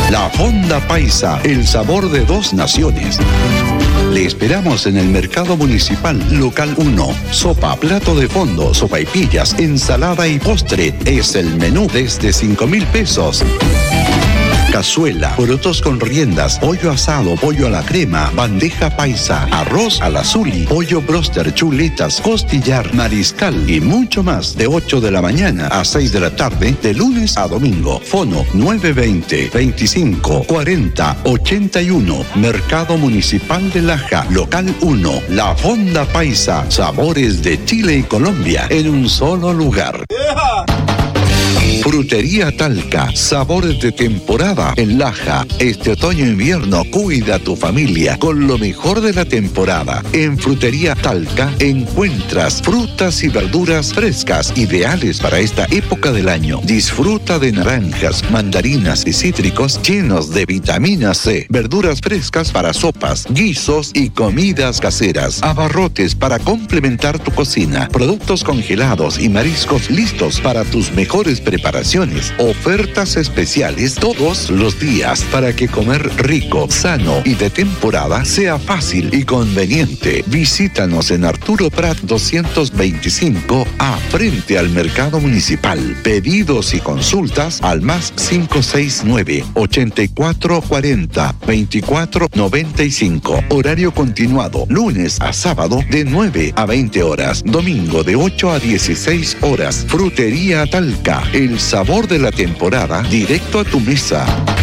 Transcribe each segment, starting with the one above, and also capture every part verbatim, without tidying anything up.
La Fonda Paisa, el sabor de dos naciones. Le esperamos en el Mercado Municipal, local uno. Sopa, plato de fondo, sopaipillas, ensalada y postre. Es el menú desde cinco mil pesos. Cazuela, porotos con riendas, pollo asado, pollo a la crema, bandeja paisa, arroz al azuli, pollo broster, chuletas, costillar, mariscal y mucho más de ocho de la mañana a seis de la tarde, de lunes a domingo. Fono nueve veinte, veinticinco, cuarenta, ochenta y uno. Mercado Municipal de Laja, local uno. La Fonda Paisa, sabores de Chile y Colombia en un solo lugar. Yeah. Frutería Talca, sabores de temporada en Laja. Este otoño-invierno cuida a tu familia con lo mejor de la temporada. En Frutería Talca encuentras frutas y verduras frescas, ideales para esta época del año. Disfruta de naranjas, mandarinas y cítricos llenos de vitamina C, verduras frescas para sopas, guisos y comidas caseras, abarrotes para complementar tu cocina, productos congelados y mariscos listos para tus mejores preparaciones, ofertas especiales todos los días para que comer rico, sano y de temporada sea fácil y conveniente. Visítanos en Arturo Prat doscientos veinticinco A, frente al Mercado Municipal. Pedidos y consultas al más cinco seis nueve, ochenta y cuatro cuarenta, veinticuatro noventa y cinco. Horario continuado, lunes a sábado de nueve a veinte horas, domingo de ocho a dieciséis horas. Frutería Talca, el sabor de la temporada directo a tu mesa.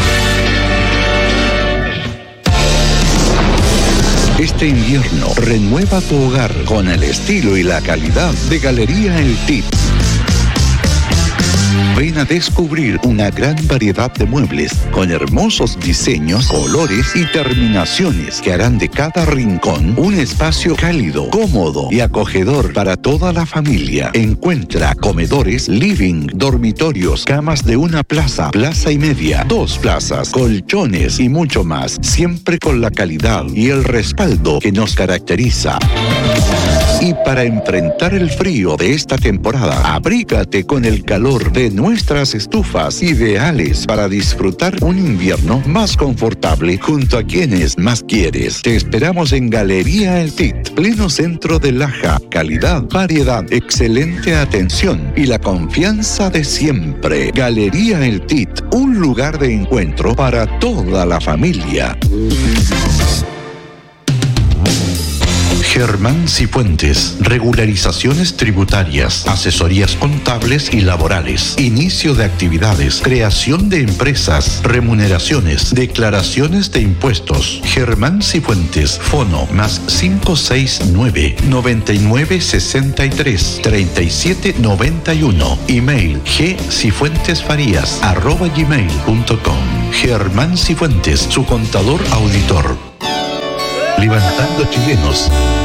Este invierno, renueva tu hogar con el estilo y la calidad de Galería El Tit. Ven a descubrir una gran variedad de muebles con hermosos diseños, colores y terminaciones que harán de cada rincón un espacio cálido, cómodo y acogedor para toda la familia. Encuentra comedores, living, dormitorios, camas de una plaza, plaza y media, dos plazas, colchones y mucho más, siempre con la calidad y el respaldo que nos caracteriza. Y para enfrentar el frío de esta temporada, abrígate con el calor de nuestras estufas, ideales para disfrutar un invierno más confortable junto a quienes más quieres. Te esperamos en Galería El Tit, pleno centro de Laja. Calidad, variedad, excelente atención y la confianza de siempre. Galería El Tit, un lugar de encuentro para toda la familia. Germán Cifuentes, regularizaciones tributarias, asesorías contables y laborales, inicio de actividades, creación de empresas, remuneraciones, declaraciones de impuestos. Germán Cifuentes, fono más cinco seis nueve, noventa y nueve sesenta y tres, treinta y siete noventa y uno, email gcifuentesfarías arroba gmail punto com. Germán Cifuentes, su contador auditor. Levantando chilenos.